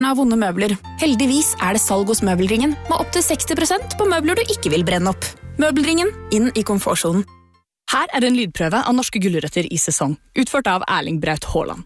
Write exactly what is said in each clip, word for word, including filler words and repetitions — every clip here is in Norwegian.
av vonde møbler. Heldigvis er det salg hos Møbelringen, med opp til seksti prosent på møbler du ikke vil brenne opp. Møbelringen, inn i komfortsonen. Her er en lydprøve av norske gulrøtter i sesong, utført av Erling Braut Haaland.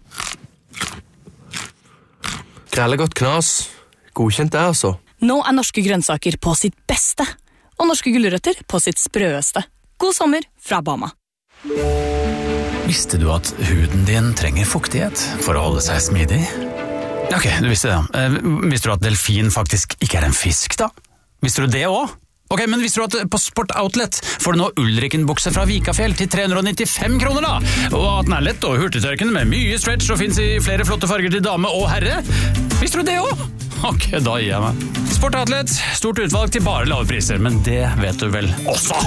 Grelle godt knas. Godkjent det, altså. Nå er norske grønnsaker på sitt beste, og norske gulrøtter på sitt sprøeste. God sommer fra Bama. Visste du at huden din trenger fuktighet for å holde seg smidig? Ok, du visste det. Eh, visste du at delfin faktisk ikke er en fisk, da? Visste du det også? Ok, men visste du at på Sport Outlet får du nå Ulriken-bukse fra Vikafjell til tre hundre nittifem kroner, da? Og at den er lett og hurtigtørkende med mye stretch og finnes i flere flotte farger til dame og herre? Visste du det også? Ok, da gir jeg meg. Sport Outlet, stort utvalg til bare lave priser, men det vet du vel også.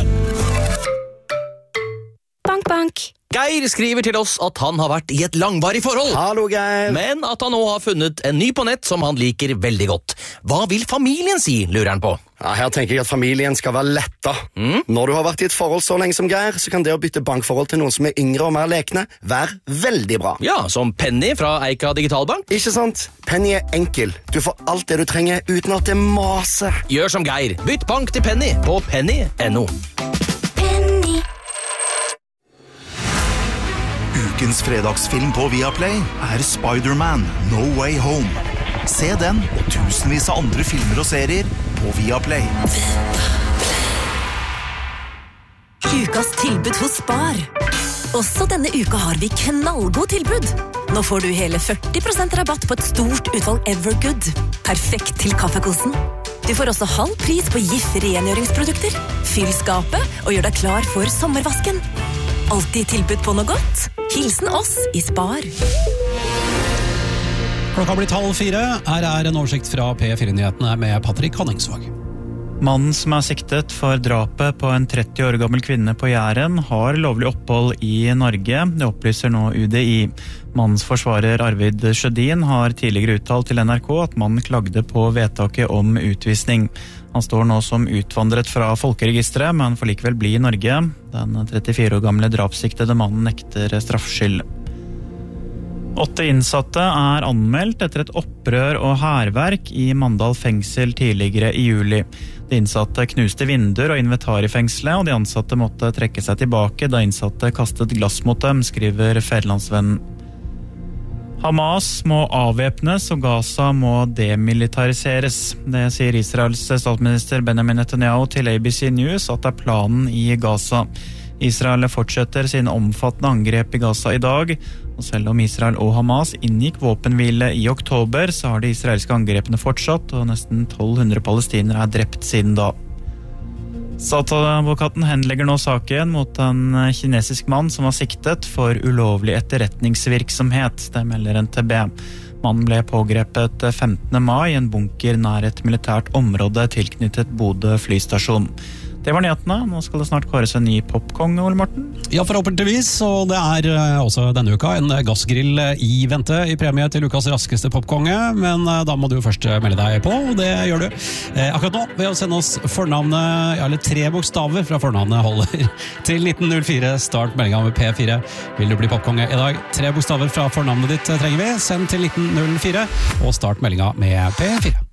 Bank, bank. Geir skriver til oss at han har vært i et langvarig forhold. Hallo, Geir. Men at han nå har funnet en ny på nett som han liker veldig godt. Hva vil familien si, lurer han på? Ja, her tenker jeg at familien skal være letta. Mm? Når du har vært i et forhold så lenge som Geir, så kan det å bytte bankforhold til noen som er yngre og mer lekne være veldig bra. Ja, som Penny fra Eika Digitalbank. Ikke sant? Penny er enkel. Du får alt det du trenger uten at det maser. Gjør som Geir. Bytt bank til Penny på penny punktum no. Ukens fredagsfilm på Viaplay er Spider-Man No Way Home. Se den og tusenvis av andre filmer og serier på Viaplay. Ukas tilbud hos Spar. Også denne uka har vi knallgod tilbud. Nå får du hele førti prosent rabatt på et stort utvalg Evergood. Perfekt til kaffekosen. Du får også halv pris på Jif rengjøringsprodukter. Fyll skapet og gjør deg klar for sommervasken. Alltid tilbud på noe godt. Hilsen oss i Spar. Klokka blir halv fire. Her er en oversikt fra P fire-nyhetene med Patrick Honningsvåg. Mannen som er siktet for drapet på en tretti år gammel kvinne på Jæren har lovlig opphold i Norge. Det opplyser nå U D I. Mannens forsvarer Arvid Sjødin har tidligere uttalt til N R K at mannen klagde på vedtaket om utvisning. Han står nå som utvandret fra folkeregisteret, men får likevel bli i Norge. Den trettifire år gamle drapssiktede mannen nekter straffskyld. Åtte innsatte er anmeldt etter et opprør og hærverk i Mandal fengsel tidligere i juli. De innsatte knuste vinduer og inventar i fengselet, og de ansatte måtte trekke seg tilbake da innsatte kastet glass mot dem, skriver Fædrelandsvennen. Hamas må avvæpnes og Gaza må demilitariseres. Det sier Israels statsminister Benjamin Netanyahu til A B C News at det er planen i Gaza. Israel fortsetter sine omfattende angrep i Gaza i dag, og selv om Israel og Hamas inngikk våpenhvile i oktober, så har de israelske angrepene fortsatt, og nesten tolv hundre palestinere er drept siden da. Statsadvokaten henlegger nå saken mot en kinesisk mann som var siktet for ulovlig etterretningsvirksomhet, det melder N T B. Mannen ble pågrepet femtende mai i en bunker nær et militært område tilknyttet Bodø flystasjon. Det var nyhetene. Nå skal det snart kåres en ny popkonge, Ole Morten. Ja, forhåpentligvis, og det er også denne uka en gassgrill i vente i premie til ukas raskeste popkonge, men da må du først melde deg på, og det gjør du. Eh, akkurat nå ved å sende oss fornavnet, eller tre bokstaver fra fornavnet holder til nitten null fire, start meldinga med P fire. Vil du bli popkonge i dag? Tre bokstaver fra fornavnet ditt trenger vi. Send til nitten null fire og start meldinga med P fire.